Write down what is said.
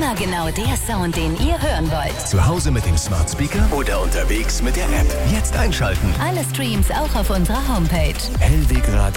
Immer genau der Sound, den ihr hören wollt. Zu Hause mit dem Smart Speaker oder unterwegs mit der App. Jetzt einschalten. Alle Streams auch auf unserer Homepage. Hellweg Radio.